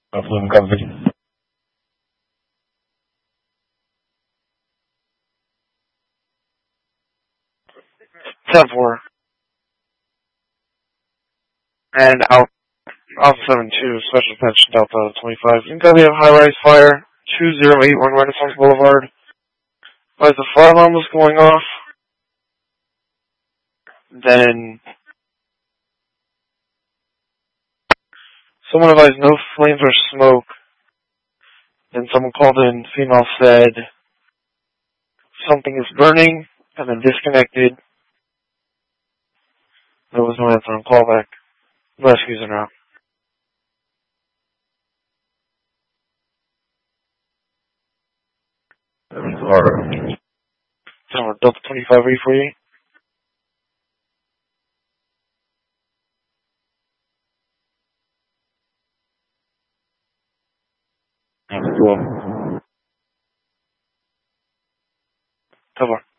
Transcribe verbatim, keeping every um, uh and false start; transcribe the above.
Affirm company. ten four. And Alpha, Alpha seven two, Special Attention Delta twenty-five. In copy of high-rise fire, two zero eight one Renaissance Boulevard. As the fire alarm was going off, then someone advised no flames or smoke. Then someone called in, female said, something is burning, and then disconnected. There was no answer on callback. Rescues are out. Florida. So, Delta twenty-five, ready for you? Cool. Come on.